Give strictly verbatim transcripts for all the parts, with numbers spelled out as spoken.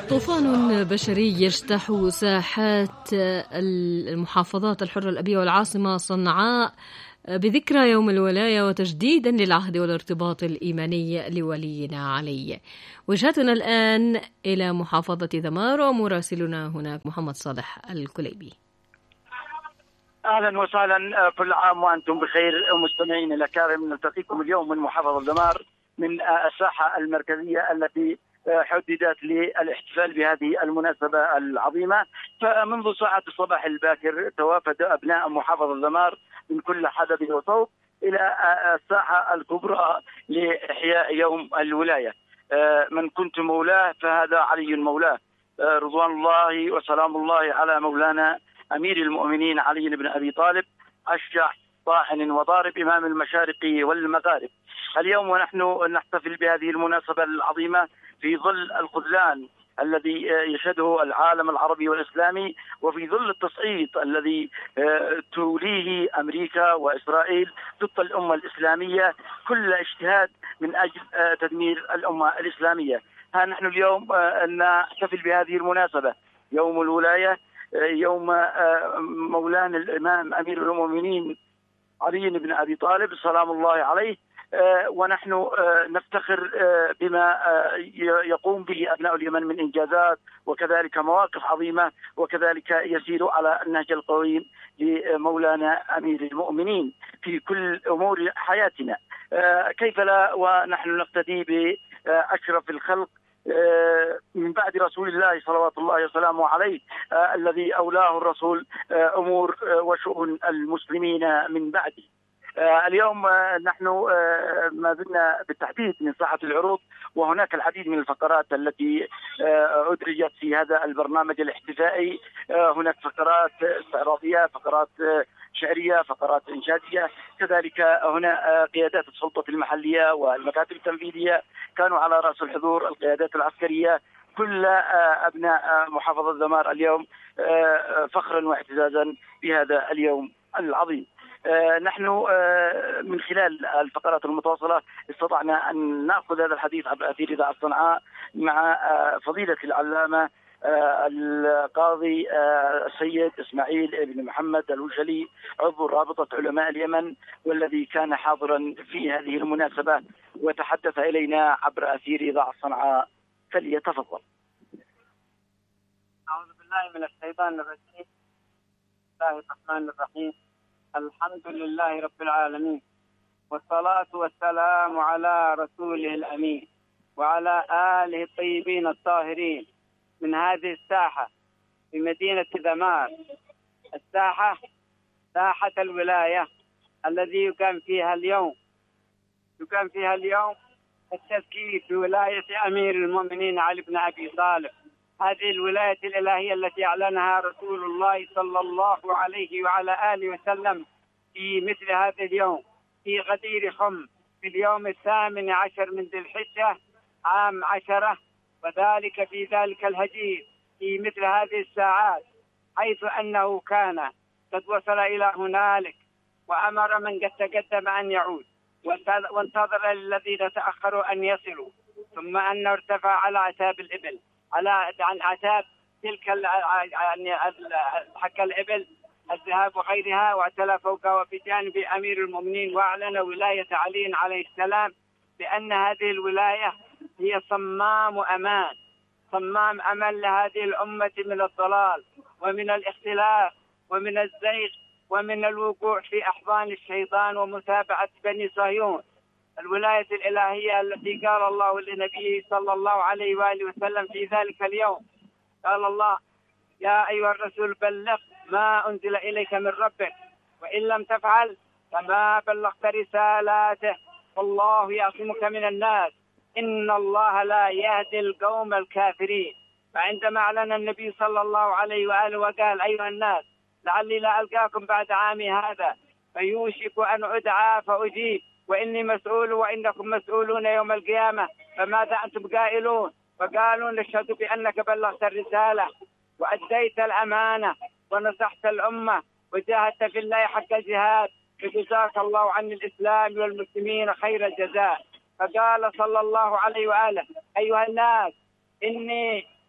طوفان بشري يجتاح ساحات المحافظات الحرة الأبية والعاصمة صنعاء بذكرى يوم الولاية وتجديدا للعهد والارتباط الإيماني لولينا علي. وجهتنا الآن إلى محافظة ذمار ومراسلنا هناك محمد صالح الكليبي. أهلا وسهلا، كل عام وأنتم بخير مستمعين الأكارم. نلتقيكم اليوم من محافظة ذمار من الساحة المركزية التي حددت للاحتفال بهذه المناسبة العظيمة. فمنذ ساعة الصباح الباكر توافد أبناء محافظة ذمار من كل حدب وصوب إلى الساحة الكبرى لإحياء يوم الولاية. من كنت مولاه فهذا علي مولاه، رضوان الله وسلام الله على مولانا أمير المؤمنين علي بن أبي طالب، أشجع طاحن وضارب إمام المشارق والمغارب. اليوم ونحن نحتفل بهذه المناسبة العظيمة في ظل الخذلان الذي يشهده العالم العربي والإسلامي، وفي ظل التصعيد الذي توليه أمريكا وإسرائيل ضد الأمة الإسلامية، كل اجتهاد من أجل تدمير الأمة الإسلامية. ها نحن اليوم نحتفل بهذه المناسبة يوم الولاية، يوم مولانا الإمام أمير المؤمنين علي بن أبي طالب سلام الله عليه، ونحن نفتخر بما يقوم به أبناء اليمن من إنجازات وكذلك مواقف عظيمة، وكذلك يسير على النهج القويم لمولانا أمير المؤمنين في كل أمور حياتنا. كيف لا ونحن نقتدي بأشرف الخلق من بعد رسول الله صلوات الله وسلامه عليه، الذي أولاه الرسول أمور وشؤون المسلمين من بعده. اليوم نحن ما زلنا بالتحديد من ساحة العروض، وهناك العديد من الفقرات التي أدرجت في هذا البرنامج الاحتفائي. هناك فقرات استعراضية، فقرات شعرية، فقرات إنشادية، كذلك هنا قيادات السلطة المحلية والمكاتب التنفيذية كانوا على رأس الحضور، القيادات العسكرية، كل أبناء محافظة ذمار اليوم فخرا واعتزازا بهذا اليوم العظيم. نحن من خلال الفقرات المتواصلة استطعنا أن نأخذ هذا الحديث عبر أثير إذاعة صنعاء مع فضيلة العلامة القاضي السيد إسماعيل بن محمد الوشلي، عضو رابطة علماء اليمن، والذي كان حاضرا في هذه المناسبة وتحدث إلينا عبر أثير إذاعة صنعاء. فليتفضل. أعوذ بالله من الشيطان الرجيم. بسم الله الرحمن الرحيم. الحمد لله رب العالمين، والصلاة والسلام على رسوله الأمين وعلى آله الطيبين الطاهرين من هذه الساحة في مدينة ذمار، الساحة ساحة الولاية الذي يقام فيها اليوم يقام فيها اليوم التذكير بولاية أمير المؤمنين علي بن أبي طالب. هذه الولاية الإلهية التي أعلنها رسول الله صلى الله عليه وعلى آله وسلم في مثل هذا اليوم في غدير خم في اليوم الثامن عشر من ذي الحجة عام عشرة، وذلك في ذلك الهجير في مثل هذه الساعات، حيث أنه كان قد وصل إلى هنالك وأمر من قد تقدم أن يعود، وانتظر الذين تأخروا أن يصلوا، ثم أنه ارتفع على عتاب الإبل على عن عتاب تلك يعني حق الإبل الذهاب وغيرها، واعتلى فوقه وفي جانب أمير المؤمنين، وأعلن ولاية علي عليه السلام بأن هذه الولاية هي صمام أمان صمام أمان لهذه الأمة من الضلال ومن الاختلاف ومن الزيغ ومن الوقوع في أحضان الشيطان ومتابعة بني صهيون. الولاية الإلهية التي قال الله لنبيه صلى الله عليه وآله وسلم في ذلك اليوم، قال الله: يا أيها الرسول بلغ ما أنزل إليك من ربك، وإن لم تفعل فما بلغت رسالاته، والله يعصمك من الناس، إن الله لا يهدي القوم الكافرين. فعندما أعلن النبي صلى الله عليه وآله وقال: أيها الناس لعلي لا ألقاكم بعد عامي هذا، فيوشك أن أدعى فأجيب، وإني مسؤول وإنكم مسؤولون يوم القيامة، فماذا أنتم قائلون؟ فقالوا: نشهد بأنك بلغت الرسالة وأديت الأمانة ونصحت الأمة وجاهدت في الله حق الجهاد، فجزاك الله عن الإسلام والمسلمين خير الجزاء. فقال صلى الله عليه وآله: أيها الناس إني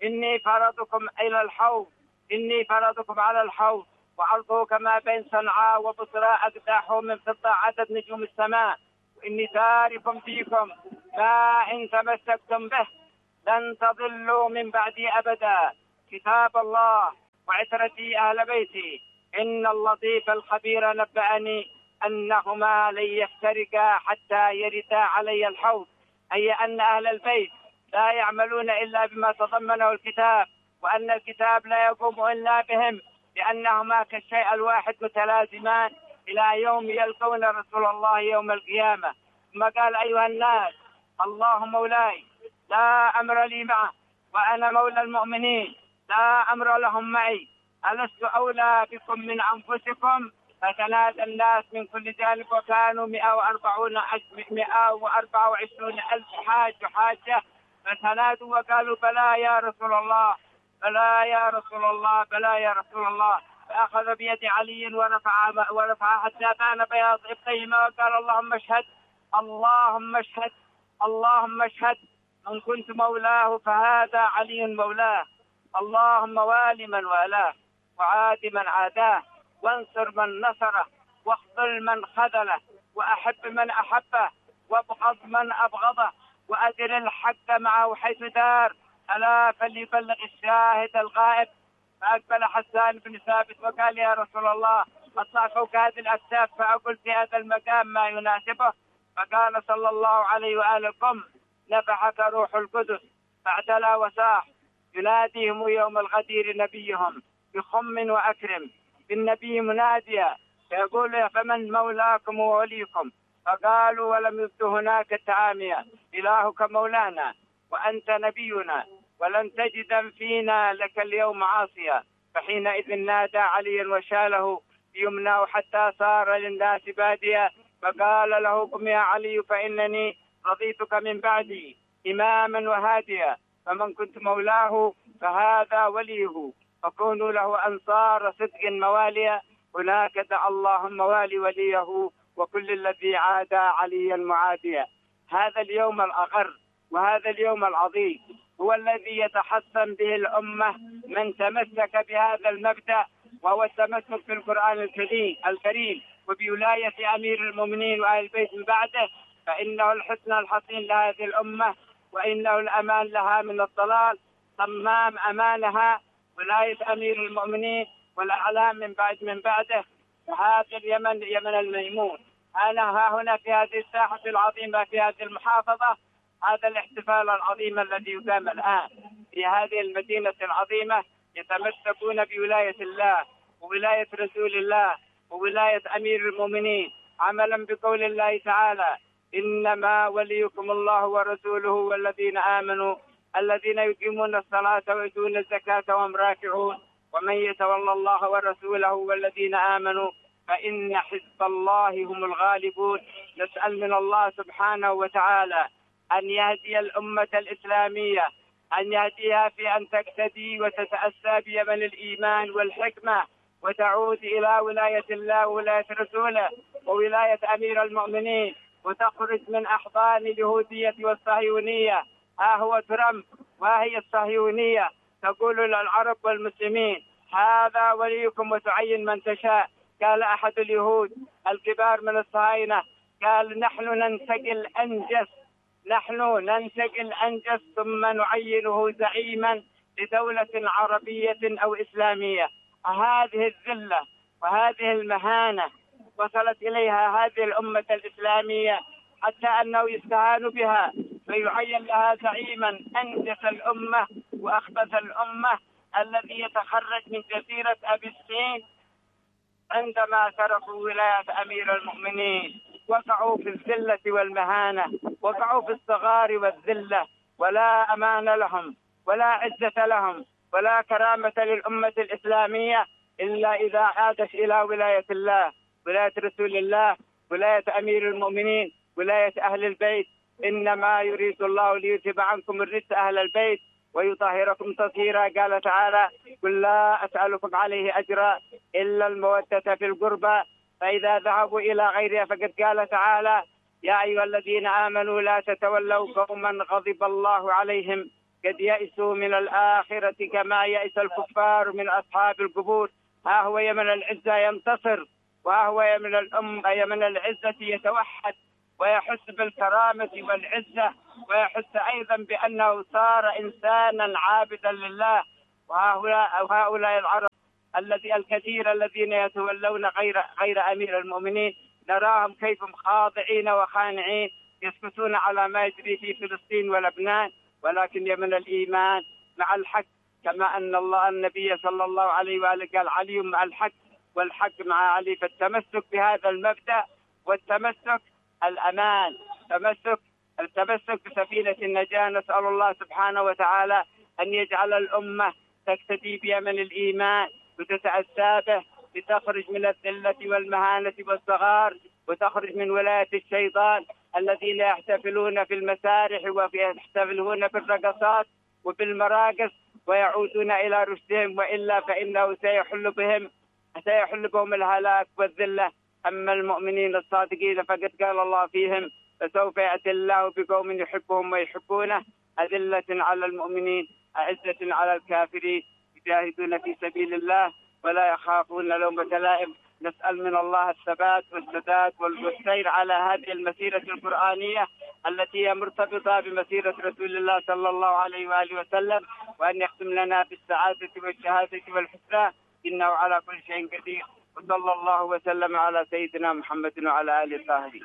إني فرضكم إلى الحوض إني فرضكم على الحوض وعرضه كما بين صنعاء وبصرى أقداحه من فضة عدد نجوم السماء. وإني تارك فيكم ما إن تمسكتم به لن تضلوا من بعدي أبدا، كتاب الله وعترتي أهل بيتي. إن اللطيف الخبير نبأني أنهما لن يفترقا حتى يردا علي الحوض، أي أن أهل البيت لا يعملون إلا بما تضمنه الكتاب، وأن الكتاب لا يقوم إلا بهم، لأنهما كالشيء الواحد متلازمان إلى يوم يلقون رسول الله يوم القيامة. ثم قال: أيها الناس، الله مولاي لا أمر لي معه، وأنا مولى المؤمنين لا أمر لهم معي، ألست أولى بكم من أنفسكم؟ فتنادى الناس من كل جانب، وكانوا مئة وأربعة وعشرين ألف حاج حاجة، فتنادوا وقالوا: بلى يا رسول الله، بلى يا رسول الله، بلى يا رسول الله. فأخذ بيد علي ورفعها ورفع حتى بان بياض إبطيهما وقال: اللهم اشهد، اللهم اشهد، اللهم اشهد، من كنت مولاه فهذا علي مولاه. اللهم والي من والاه، وعاد من عاداه، وانصر من نصره، واخذل من خذله، وأحب من أحبه، وابغض من أبغضه، وأدر الحق معه حيث دار، ألا فليبلغ الشاهد الغائب. فأقبل حسان بن ثابت وقال: يا رسول الله، أطلعك هذه الأكتاف فأقول في هذا المقام ما يناسبه. فقال صلى الله عليه وآله: قم نفحك روح القدس. فاعتلى وساح يناديهم يوم الغدير نبيهم بخم وأكرم، بالنبي مناديا فيقول: فمن مولاكم ووليكم؟ فقالوا ولم يبت هناك التعامية: إلهك مولانا وأنت نبينا، ولن تجد فينا لك اليوم عاصيا. فحينئذ نادى علي وشاله بيمناه حتى صار للناس باديا، فقال له: قم يا علي فإنني رضيتك من بعدي إماما وهاديا، فمن كنت مولاه فهذا وليه، فكونوا له أنصار صدق مواليا. هناك دعا اللهم والي وليه وكل الذي عادى عليا معاديا. هذا اليوم الأغر وهذا اليوم العظيم هو الذي يتحسن به الأمة من تمسك بهذا المبدأ، وهو التمسك بالقرآن الكريم الكريم وبولاية أمير المؤمنين وأهل البيت من بعده، فإنه الحسن الحصين لهذه الأمة، وإنه الأمان لها من الضلال، صمام أمانها ولاية أمير المؤمنين والأعلام من بعد من بعده. وهذا اليمن يمن الميمون. أنا ها هنا في هذه الساحة العظيمة في هذه المحافظة، هذا الاحتفال العظيم الذي يقام الآن في هذه المدينة العظيمة، يتمسكون بولاية الله وولاية رسول الله وولاية أمير المؤمنين، عملا بقول الله تعالى: إنما وليكم الله ورسوله والذين آمنوا الذين يقيمون الصلاة ويؤتون الزكاة وهم راكعون، ومن يتولى الله ورسوله والذين آمنوا فإن حزب الله هم الغالبون. نسأل من الله سبحانه وتعالى أن يهدي الأمة الإسلامية، أن يهديها في أن تقتدي وتتأسى بيمن الإيمان والحكمة، وتعود إلى ولاية الله وولاية رسوله وولاية أمير المؤمنين، وتخرج من أحضان اليهودية والصهيونية. ها هو ترامب وهي الصهيونية تقول للعرب والمسلمين: هذا وليكم وتعين من تشاء. قال أحد اليهود الكبار من الصهاينة، قال: نحن ننتقل أنجس نحن ننتقل أنجس ثم نعينه زعيما لدولة عربية أو إسلامية. هذه الذلة وهذه المهانة وصلت إليها هذه الأمة الإسلامية، حتى أنه يستهان بها فيعين لها زعيما أنجس الأمة وأخبث الأمة، الذي يتخرج من جزيرة أبي السين عندما تركوا ولاية أمير المؤمنين. وقعوا في الذلة والمهانة، وقعوا في الصغار والذلة، ولا أمان لهم ولا عزة لهم ولا كرامة للأمة الإسلامية إلا إذا عادت إلى ولاية الله، ولاية رسول الله، ولاية أمير المؤمنين، ولاية أهل البيت. إنما يريد الله ليذهب عنكم الرجس أهل البيت ويطهركم تطهيرا. قال تعالى: قل لا أسألكم عليه أجرا إلا المودة في القربى، فإذا ذهبوا إلى غيرها فقد قال تعالى: يا أيها الذين آمنوا لا تتولوا قوما غضب الله عليهم قد يئسوا من الآخرة كما يئس الكفار من أصحاب القبور. ها هو يمن العزة ينتصر، وها هو يمن الأم يمن العزة يتوحد ويحس بالكرامة والعزة، ويحس أيضا بأنه صار إنسانا عابدا لله. وهؤلاء وهؤلاء العرب الذي الكثير الذين يتولون غير غير أمير المؤمنين نراهم كيف خاضعين وخانعين يسكتون على ما يجري في فلسطين ولبنان، ولكن يمن الإيمان مع الحق، كما أن الله النبي صلى الله عليه وآله قال علي مع الحق والحق مع علي. فالتمسك بهذا المبدأ والتمسك الأمان، تمسك التمسك بسفينة النجاة. نسأل الله سبحانه وتعالى أن يجعل الأمة تقتدي بيمن الإيمان وتتأسى به لتخرج من الذلة والمهانة والصغار، وتخرج من ولاية الشيطان الذين يحتفلون في المسارح ويحتفلون بالرقصات وبالمراقص ويعودون إلى رشدهم، وإلا فإنه سيحل بهم سيحل بهم الهلاك والذلة. أما المؤمنين الصادقين فقد قال الله فيهم فسوف يأتي الله بقوم يحبهم ويحبونه أذلة على المؤمنين أعزة على الكافرين يجاهدون في سبيل الله ولا يخافون لومة لائم. نسأل من الله الثبات والسداد والسير على هذه المسيرة القرآنية التي هي مرتبطة بمسيرة رسول الله صلى الله عليه وآله وسلم، وأن يختم لنا بالسعادة والشهادة والحسنى إنه على كل شيء قدير. وصلى الله وسلم على سيدنا محمد وعلى آله وصحبه.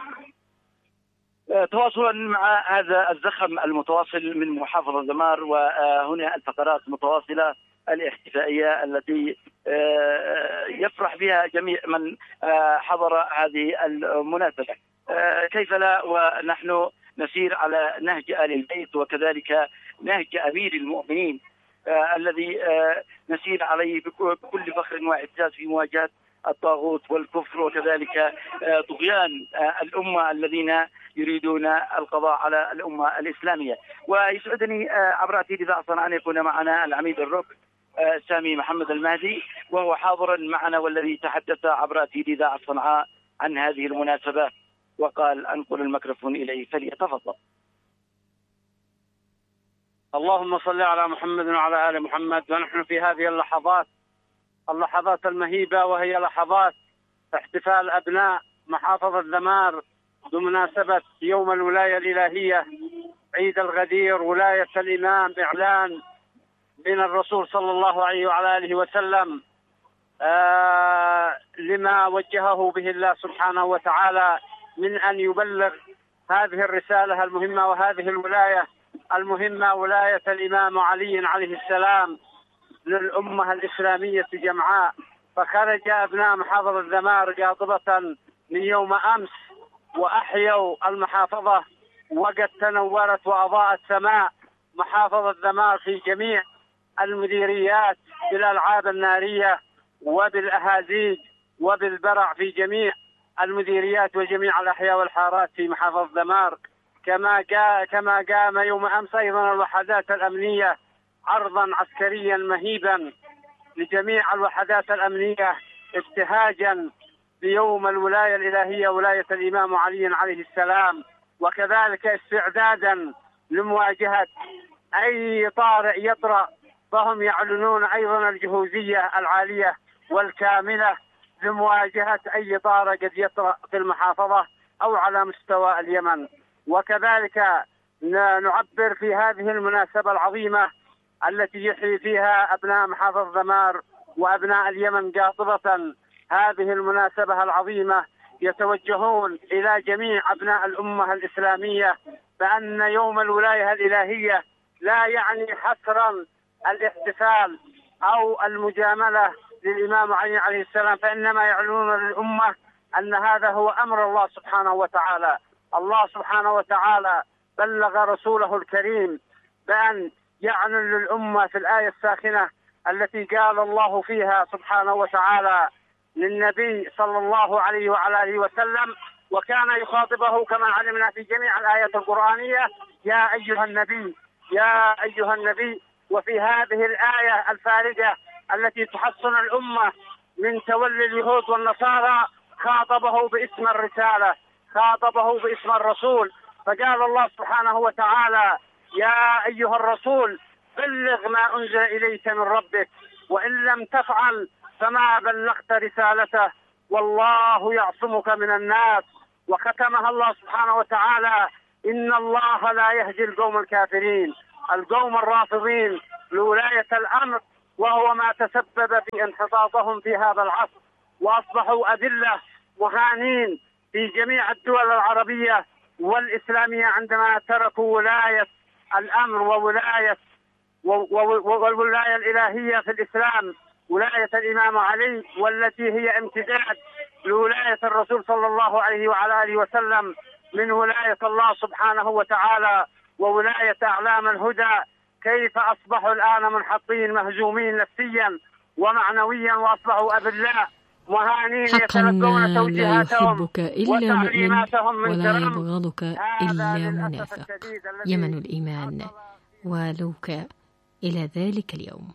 تواصلا مع هذا الزخم المتواصل من محافظة دمار، وهنا الفقرات متواصلة الاحتفائية التي يفرح بها جميع من حضر هذه المناسبة. كيف لا ونحن نسير على نهج آل البيت وكذلك نهج أمير المؤمنين الذي نسير عليه بكل فخر واعتزاز في مواجهة الطاغوت والكفر وكذلك طغيان الأمة الذين يريدون القضاء على الأمة الإسلامية. ويسعدني عبر أثير إذاعة صنعاء أن يكون معنا العميد الركن سامي محمد المهدي، وهو حاضرا معنا والذي تحدث عبر أثير إذاعة صنعاء عن هذه المناسبة وقال أنقل الميكروفون إليه فليتفضل. اللهم صل على محمد وعلى آل محمد. ونحن في هذه اللحظات اللحظات المهيبة، وهي لحظات احتفال أبناء محافظة دمار بمناسبة يوم الولاية الإلهية عيد الغدير، ولاية الإمام، إعلان من الرسول صلى الله عليه وعلى آله وسلم آه لما وجهه به الله سبحانه وتعالى من أن يبلغ هذه الرسالة المهمة وهذه الولاية المهمة، ولاية الإمام علي عليه السلام للأمة الإسلامية جمعاء. فخرج أبناء محافظة دمار قاطبة من يوم أمس وأحيوا المحافظة، وقد تنورت وأضاءت سماء محافظة دمار في جميع المديريات بالألعاب النارية وبالأهازيج وبالبرع في جميع المديريات وجميع الأحياء والحارات في محافظة دمار. كما كما قام يوم أمس أيضا الوحدات الأمنية عرضا عسكريا مهيبا لجميع الوحدات الأمنية ابتهاجا بيوم الولاية الإلهية ولاية الإمام علي عليه السلام، وكذلك استعدادا لمواجهة أي طارئ يطرأ. فهم يعلنون أيضا الجهوزية العالية والكاملة لمواجهة أي طارئ قد يطرأ في المحافظة أو على مستوى اليمن. وكذلك نعبر في هذه المناسبة العظيمة التي يحيي فيها أبناء محافظة دمار وأبناء اليمن قاطبة هذه المناسبة العظيمة، يتوجهون إلى جميع أبناء الأمة الإسلامية بأن يوم الولاية الإلهية لا يعني حصرا الاحتفال أو المجاملة للإمام علي عليه السلام، فإنما يعلنون للأمة أن هذا هو أمر الله سبحانه وتعالى. الله سبحانه وتعالى بلغ رسوله الكريم بأن يعلن للأمة في الآية الساخنة التي قال الله فيها سبحانه وتعالى للنبي صلى الله عليه وعلى آله وسلم، وكان يخاطبه كما علمنا في جميع الآيات القرآنية: يا أيها النبي يا أيها النبي. وفي هذه الآية الفارقة التي تحصن الأمة من تولي اليهود والنصارى خاطبه باسم الرسالة، خاطبه باسم الرسول، فقال الله سبحانه وتعالى: يا أيها الرسول بلغ ما أنزل إليك من ربك وإن لم تفعل فما بلغت رسالته والله يعصمك من الناس. وختمها الله سبحانه وتعالى: إن الله لا يهدي القوم الكافرين، القوم الرافضين لولاية الأمر، وهو ما تسبب في انحطاطهم في هذا العصر، وأصبحوا أذلة مهانين في جميع الدول العربية والإسلامية عندما تركوا ولاية الأمر وولاية والولاية الإلهية في الإسلام، ولاية الإمام علي، والتي هي امتداد لولاية الرسول صلى الله عليه وعلى آله وسلم من ولاية الله سبحانه وتعالى وولاية أعلام الهدى. كيف أصبحوا الآن منحطين مهزومين نفسيا ومعنويا، وأصبحوا أذلاء مهانين يتلقون توجيهاتهم وتعليماتهم من ولا يبغضك إلا منافق. يمن الإيمان ولوك إلى ذلك اليوم.